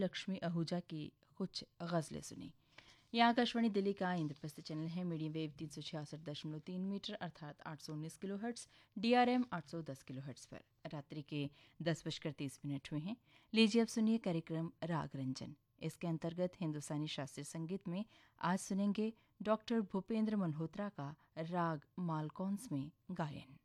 लक्ष्मी आहूजा की कुछ गज़लें सुनी। यहाँ आकाशवाणी दिल्ली का इंद्रप्रस्थ चैनल है, मीडियम वेव 366.3 मीटर अर्थात 819 किलोहर्ट्ज़, DRM 810 किलोहर्ट्ज़ पर। रात्रि के 10:30 हुए हैं। लीजिए अब सुनिए कार्यक्रम राग रंजन। इसके अंतर्गत हिंदुस्तानी शास्त्रीय संगीत में आज सुनेंगे डॉक्टर भूपेंद्र मल्होत्रा का राग मालकौंस में गायन।